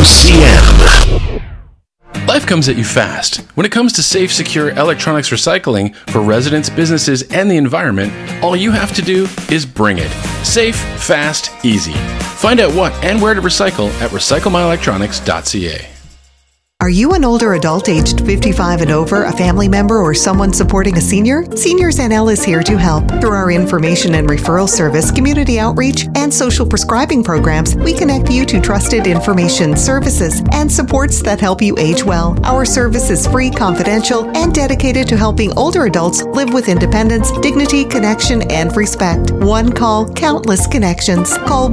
VOCM. Life comes at you fast. When it comes to safe, secure electronics recycling for residents, businesses, and the environment, all you have to do is bring it. Safe, fast, easy. Find out what and where to recycle at recyclemyelectronics.ca. Are you an older adult aged 55 and over, a family member, or someone supporting a senior? Seniors NL is here to help. Through our information and referral service, community outreach, and social prescribing programs, we connect you to trusted information, services, and supports that help you age well. Our service is free, confidential, and dedicated to helping older adults live with independence, dignity, connection, and respect. One call, countless connections. Call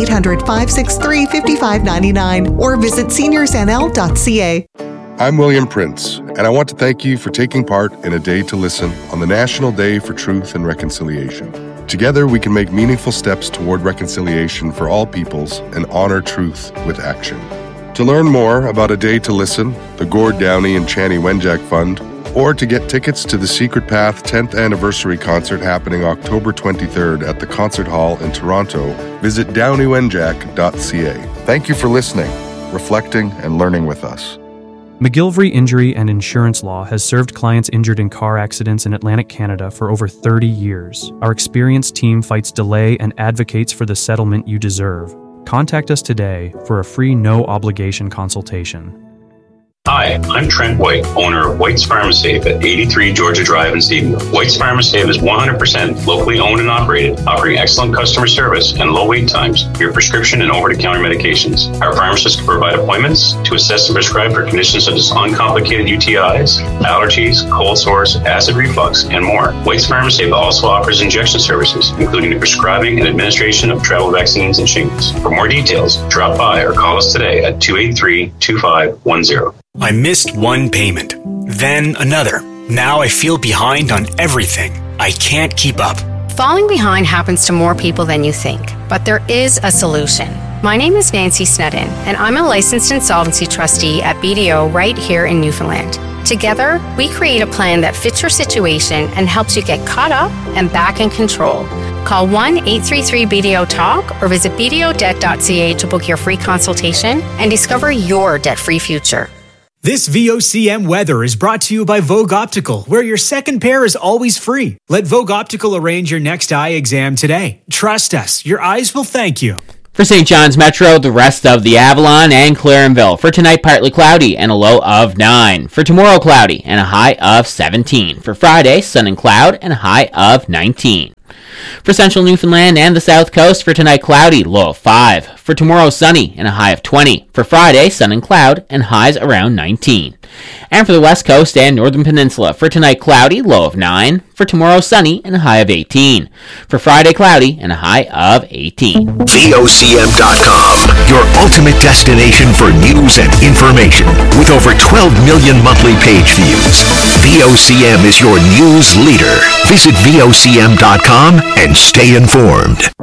1-800-563-5599 or visit seniorsnl.ca. I'm William Prince, and I want to thank you for taking part in A Day to Listen on the National Day for Truth and Reconciliation. Together, we can make meaningful steps toward reconciliation for all peoples and honor truth with action. To learn more about A Day to Listen, the Gord Downey and Chanie Wenjack Fund, or to get tickets to the Secret Path 10th Anniversary Concert happening October 23rd at the Concert Hall in Toronto, visit downeywenjack.ca. Thank you for listening, reflecting, and learning with us. McGillivray Injury and Insurance Law has served clients injured in car accidents in Atlantic Canada for over 30 years. Our experienced team fights delay and advocates for the settlement you deserve. Contact us today for a free no-obligation consultation. Hi, I'm Trent White, owner of White's Pharmasafe at 83 Georgia Drive in Stephenville. White's Pharmasafe is 100% locally owned and operated, offering excellent customer service and low wait times for your prescription and over-the-counter medications. Our pharmacists can provide appointments to assess and prescribe for conditions such as uncomplicated UTIs, allergies, cold sores, acid reflux, and more. White's Pharmasafe also offers injection services, including the prescribing and administration of travel vaccines and shingles. For more details, drop by or call us today at 283-2510. I missed one payment, then another. Now I feel behind on everything. I can't keep up. Falling behind happens to more people than you think, but there is a solution. My name is Nancy Snedden, and I'm a licensed insolvency trustee at BDO right here in Newfoundland. Together, we create a plan that fits your situation and helps you get caught up and back in control. Call 1-833-BDO-TALK or visit bdodebt.ca to book your free consultation and discover your debt-free future. This VOCM weather is brought to you by Vogue Optical, where your second pair is always free. Let Vogue Optical arrange your next eye exam today. Trust us, your eyes will thank you. For St. John's Metro, the rest of the Avalon and Clarenville. For tonight, partly cloudy and a low of 9. For tomorrow, cloudy and a high of 17. For Friday, sun and cloud and a high of 19. For central Newfoundland and the south coast, for tonight, cloudy, low of 5. For tomorrow, sunny and a high of 20. For Friday, sun and cloud and highs around 19. And for the west coast and northern peninsula, for tonight, cloudy, low of 9. For tomorrow, sunny and a high of 18. For Friday, cloudy and a high of 18. VOCM.com, your ultimate destination for news and information. With over 12 million monthly page views, VOCM is your news leader. Visit VOCM.com and stay informed.